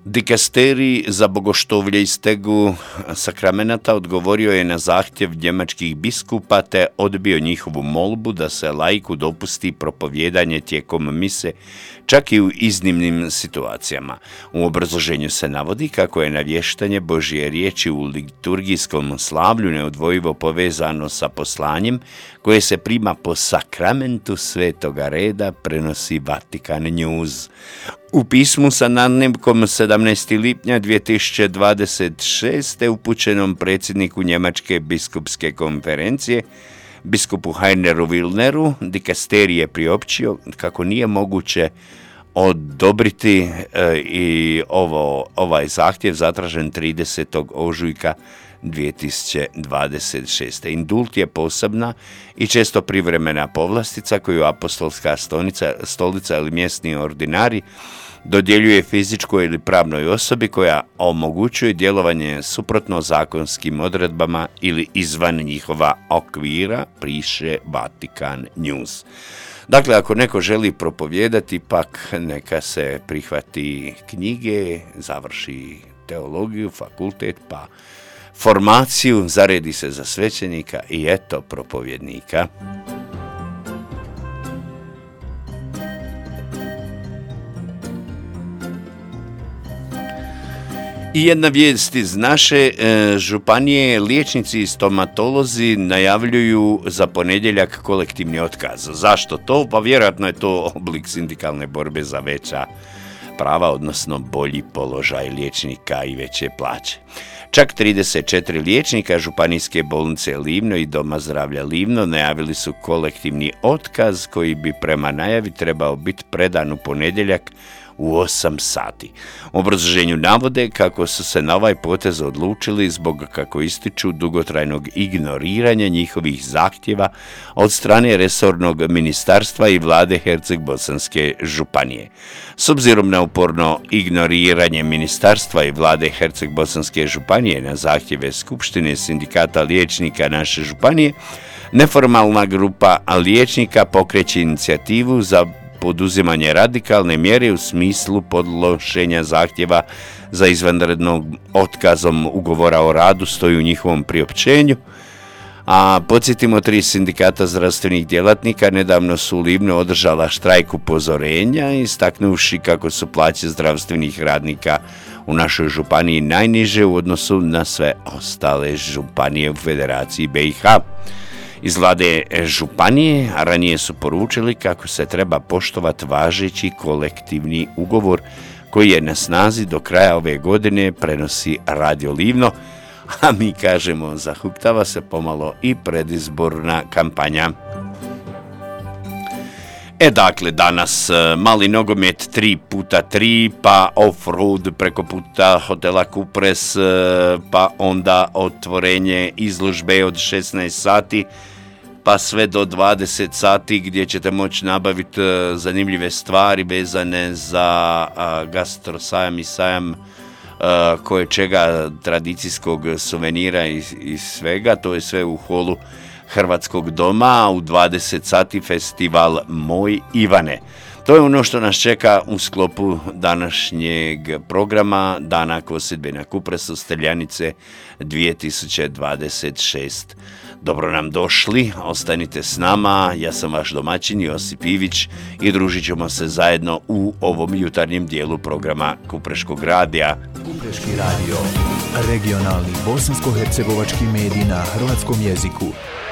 Dikasterij za bogoštovlje i stegu sakramenata odgovorio je na zahtjev njemačkih biskupa te odbio njihovu molbu da se laiku dopusti propovijedanje tijekom mise, čak i u iznimnim situacijama. U obrazloženju se navodi kako je navještanje Božje riječi u liturgijskom slavlju neodvojivo povezano sa poslanjem koje se prima po sakramentu svetoga reda, prenosi Vatikan News. U pismu sa nadnevkom 17. lipnja 2026. upućenom predsjedniku Njemačke biskupske konferencije, biskupu Heineru Wilneru, dikasterij je priopćio kako nije moguće odobriti i ovaj zahtjev zatražen 30. ožujka 2026. Indult je posebna i često privremena povlastica koju apostolska stolica ili mjesni ordinari dodjeljuje fizičkoj ili pravnoj osobi koja omogućuje djelovanje suprotno zakonskim odredbama ili izvan njihova okvira, piše Vatikan News. Dakle, ako neko želi propovijedati, pak neka se prihvati knjige, završi teologiju, fakultet, pa formaciju, zaredi se za svećenika i eto propovjednika. I jedna vijest iz naše županije, liječnici i stomatolozi najavljuju za ponedjeljak kolektivni otkaz. Zašto to? Pa vjerojatno je to oblik sindikalne borbe za veća prava, odnosno bolji položaj liječnika i veće plaće. Čak 34 liječnika županijske bolnice Livno i Doma zdravlja Livno najavili su kolektivni otkaz koji bi prema najavi trebao biti predan u ponedjeljak u 8 sati. U obrazloženju navode kako su se na ovaj potez odlučili zbog, kako ističu, dugotrajnog ignoriranja njihovih zahtjeva od strane resornog ministarstva i vlade Herceg-Bosanske županije. S obzirom na uporno ignoriranje ministarstva i vlade Herceg-Bosanske županije na zahtjeve Skupštine sindikata liječnika naše županije, neformalna grupa liječnika pokreće inicijativu za poduzimanje radikalne mjere u smislu podnošenja zahtjeva za izvanrednog otkazom ugovora o radu stoji u njihovom priopćenju. A podsjetimo, 3 sindikata zdravstvenih djelatnika nedavno su u Livnu održala štrajk upozorenja, istaknuvši kako su plaće zdravstvenih radnika u našoj županiji najniže u odnosu na sve ostale županije u Federaciji BiH. Iz vlade županije ranije su poručili kako se treba poštovati važeći kolektivni ugovor koji je na snazi do kraja ove godine, prenosi Radio Livno, a mi kažemo zahuktava se pomalo i predizborna kampanja. Dakle, danas mali nogomet 3x3, pa off-road preko puta hotela Kupres, pa onda otvorenje izložbe od 16 sati, pa sve do 20 sati gdje ćete moći nabaviti zanimljive stvari vezane za gastrosajam i sajam koje čega tradicijskog suvenira i svega. To je sve u holu Hrvatskog doma, u 20 sati festival Moj Ivane. To je ono što nas čeka u sklopu današnjeg programa Dana kosidbe na Kupresu Streljanice 2026. Dobro nam došli, ostanite s nama, ja sam vaš domaćin Josip Ivić i družit ćemo se zajedno u ovom jutarnjem dijelu programa Kupreškog radija. Kupreški radio, regionalni bosansko-hercegovački medij na hrvatskom jeziku.